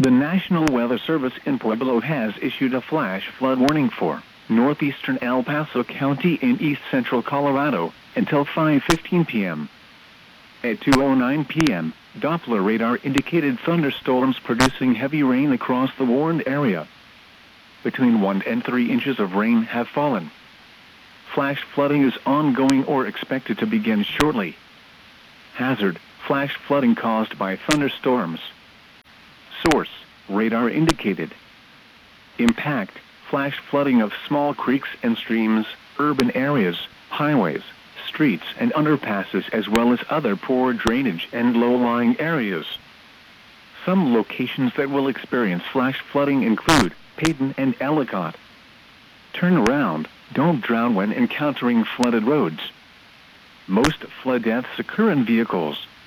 The National Weather Service in Pueblo has issued a flash flood warning for northeastern El Paso County in east central Colorado until 5:15 p.m. At 2:09 p.m., Doppler radar indicated thunderstorms producing heavy rain across the warned area. Between 1 and 3 inches of rain have fallen. Flash flooding is ongoing or expected to begin shortly. Hazard: flash flooding caused by thunderstorms. Source: radar indicated. Impact: flash flooding of small creeks and streams, urban areas, highways, streets and underpasses, as well as other poor drainage and low-lying areas. Some locations that will experience flash flooding include Payton and Ellicott. Turn around, don't drown when encountering flooded roads. Most flood deaths occur in vehicles,